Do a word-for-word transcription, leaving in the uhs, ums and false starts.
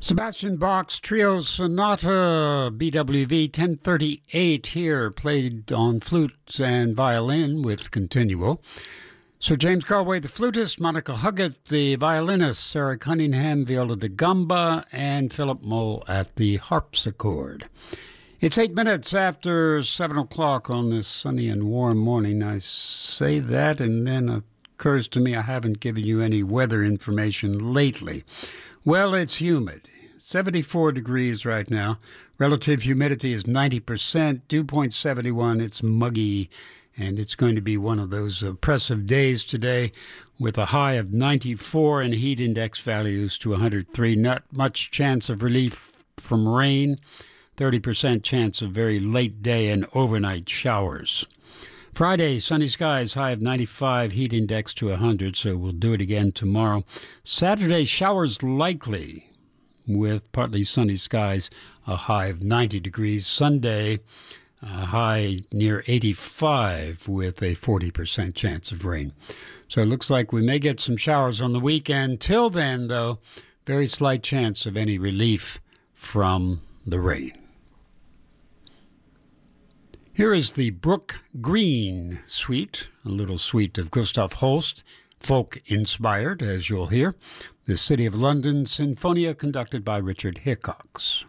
Sebastian Bach's Trio Sonata B W V ten thirty-eight here, played on flute and violin with continuo. Sir James Galway, the flutist, Monica Huggett, the violinist, Sarah Cunningham, viola da gamba, and Philip Mole at the harpsichord. It's eight minutes after seven o'clock on this sunny and warm morning. I say that, and then it occurs to me I haven't given you any weather information lately. Well, it's humid. seventy-four degrees right now. Relative humidity is ninety percent. Dew point seventy-one. It's muggy, and it's going to be one of those oppressive days today with a high of ninety-four and heat index values to one hundred three. Not much chance of relief from rain. thirty percent chance of very late day and overnight showers. Friday, sunny skies, high of ninety-five, heat index to one hundred, so we'll do it again tomorrow. Saturday, showers likely with partly sunny skies, a high of ninety degrees. Sunday, a high near eighty-five with a forty percent chance of rain. So it looks like we may get some showers on the weekend. Till then, though, very slight chance of any relief from the rain. Here is the Brook Green Suite, a little suite of Gustav Holst, folk-inspired, as you'll hear. The City of London Sinfonia, conducted by Richard Hickox.